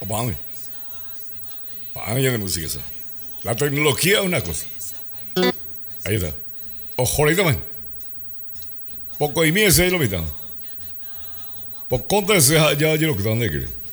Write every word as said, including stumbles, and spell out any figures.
Vamos. Vamos de música esa. La tecnología es una cosa. Ahí está. Ojo, ahorita, man. Poco y mía, ese es lo mitad. Por contra, ese ya, ya, lo que están de que.